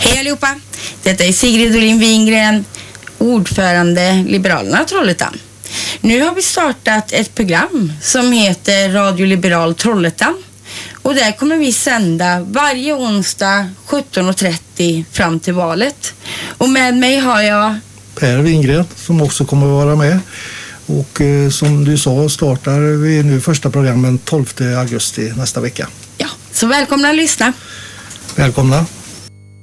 Hej allihopa! Detta är Sigrid Olin Wingren, ordförande Liberalerna Trollhättan. Nu har vi startat ett program som heter Radio Liberal Trollhättan. Och där kommer vi sända varje onsdag 17:30 fram till valet. Och med mig har jag Per Wingren som också kommer att vara med. Och som du sa startar vi nu första programmen 12 augusti nästa vecka. Ja, så välkomna att lyssna. Välkomna.